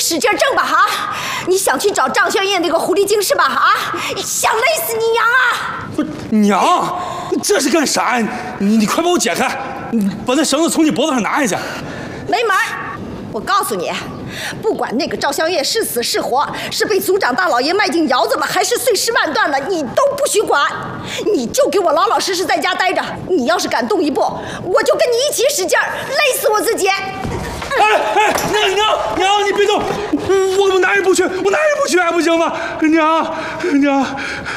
使劲挣吧啊！你想去找张香叶那个狐狸精是吧？啊，想累死你娘啊！ 不是娘，这是干啥呀？你快把我解开，你把那绳子从你脖子上拿下去。 没门儿！我告诉你，不管那个赵香叶是死是活，是被族长大老爷卖进窑子了，还是碎尸万段了，你都不许管。你就给我老老实实在家待着。你要是敢动一步，我就跟你一起使劲儿，累死我自己。 哎，娘，你别动！我哪也不去，还不行吗？娘。